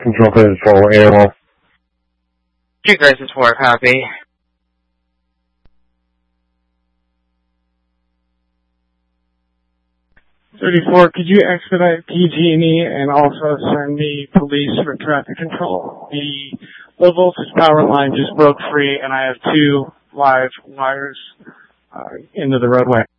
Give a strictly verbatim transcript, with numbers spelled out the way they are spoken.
Control Crisis four, A O L. Two Crisis four, copy. thirty-four, could you expedite P G and E and also send me police for traffic control? The low voltage power line just broke free and I have two live wires uh, into the roadway.